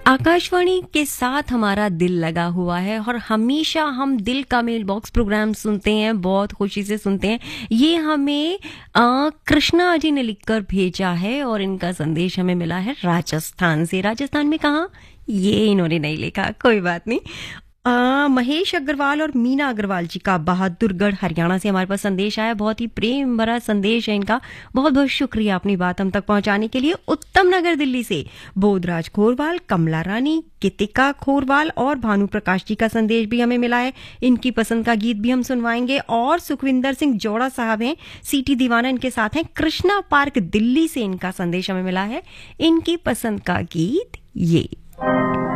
आकाशवाणी के साथ हमारा दिल लगा हुआ है और हमेशा हम दिल का मेल बॉक्स प्रोग्राम सुनते हैं, बहुत खुशी से सुनते हैं। ये हमें कृष्णा जी ने लिखकर भेजा है और इनका संदेश हमें मिला है राजस्थान से। राजस्थान में कहाँ, ये इन्होंने नहीं लिखा, कोई बात नहीं। महेश अग्रवाल और मीना अग्रवाल जी का बहादुरगढ़ हरियाणा से हमारे पास संदेश आया। बहुत ही प्रेम भरा संदेश है इनका। बहुत बहुत शुक्रिया अपनी बात हम तक पहुंचाने के लिए। उत्तम नगर दिल्ली से बोधराज खोरवाल, कमला रानी, कितिका खोरवाल और भानु प्रकाश जी का संदेश भी हमें मिला है। इनकी पसंद का गीत भी हम सुनवाएंगे। और सुखविंदर सिंह जोड़ा साहब हैं, सीटी दीवाना इनके साथ हैं, कृष्णा पार्क दिल्ली से इनका संदेश हमें मिला है। इनकी पसंद का गीत ये